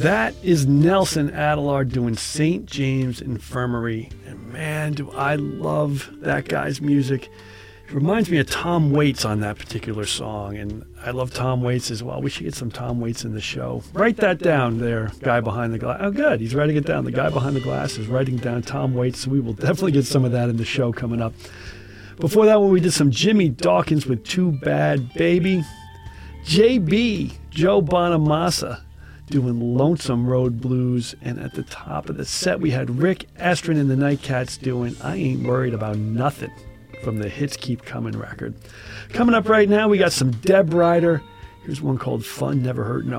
That is Nelson Adelard doing St. James Infirmary. And man, do I love that guy's music. It reminds me of Tom Waits on that particular song, and I love Tom Waits as well. We should get some Tom Waits in the show. Write that down there, guy behind the glass. Oh, good. He's writing it down. The guy behind the glass is writing down Tom Waits, so we will definitely get some of that in the show coming up. Before that one, we did some Jimmy Dawkins with Too Bad Baby. JB, Joe Bonamassa, doing Lonesome Road Blues. And at the top of the set, we had Rick Estrin and the Nightcats doing I Ain't Worried About Nothing from the Hits Keep Coming record. Coming up right now, we got some Deb Ryder. Here's one called Fun Never Hurt No